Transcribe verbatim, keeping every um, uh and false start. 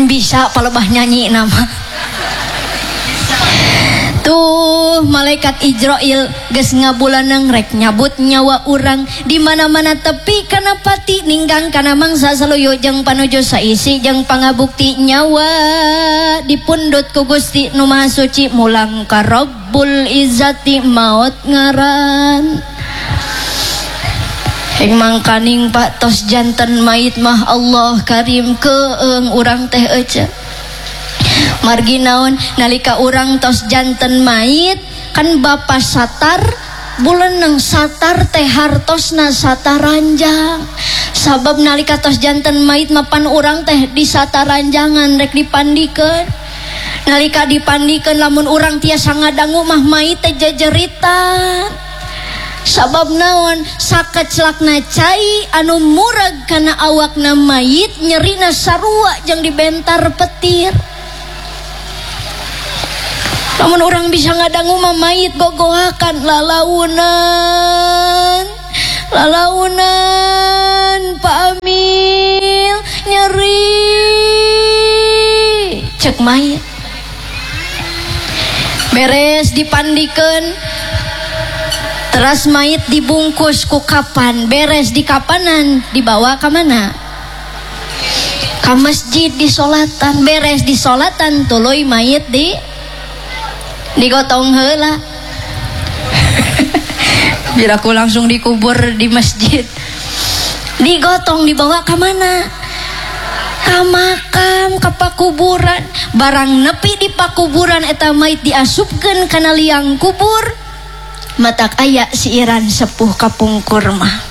Can bisa palebah nyanyi nama. Tuh malaikat Ijrail geus ngabulaneng rek nyabut nyawa urang di mana-mana tepi kana pati ninggang kana mangsa saluyu jeung panuju saisi jeung pangabukti nyawa dipundut ku Gusti Nu Maha Suci mulang ka Rabbul Izzati maot ngaran. Heng mangkaning Pak tos janten mait mah Allah Karim keung urang teh ece. Margi naon nalika urang tos janten mait kan bapa satar buleuneng satar teh hartosna sataranjang. Sabab nalika tos janten mait mapan urang teh di sataranjangan rek dipandikeun. Nalika dipandikeun lamun urang tiasa ngadangu mah mait teh jejeritan. Sabab naon sakeclakna cai anu murag kana awakna mait nyerina sarua jeung dibentar petir. Namun orang bisa ngadangu mamait gogohakan lalaunan lalaunan Pak Amil nyeri cek mait beres dipandikeun teras mait dibungkus ku kapan beres di kapanan dibawa ke mana ke masjid disolatan beres disolatan tuluy mait di digotong heula biar aku langsung dikubur di masjid digotong dibawa ke mana ke makam ke pakuburan barang nepi di pakuburan eta mait diasupkeun kana liang kubur matak aya siiran sepuh kapungkur mah